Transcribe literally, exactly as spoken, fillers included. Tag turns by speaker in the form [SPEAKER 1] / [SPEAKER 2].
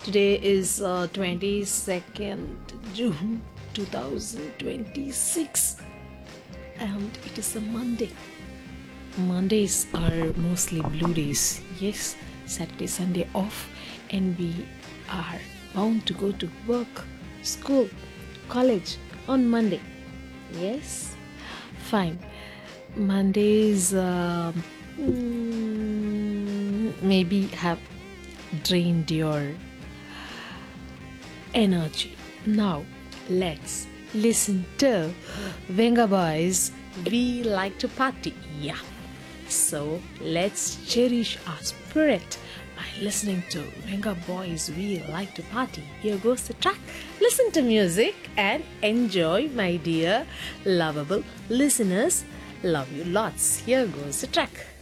[SPEAKER 1] Today is uh, twenty-second June twenty twenty-six and it is a Monday. Mondays are mostly blue days. Yes, Saturday, Sunday off, and we are bound to go to work, school, college on Monday. Yes, fine. Mondays um, mm, maybe have drained your energy. Now let's listen to Venga Boys. We like to party. Yeah. So let's cherish our spirit by listening to Venga Boys. We like to party. Here goes the track. Listen to music and enjoy, my dear lovable listeners. Love you lots. Here goes the track.